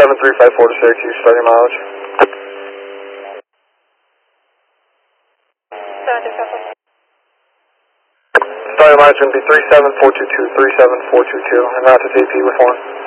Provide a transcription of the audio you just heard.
7354 to Syracuse, starting mileage. 7354. Starting mileage is going to be 37422, 37422, and that's a JP with 1.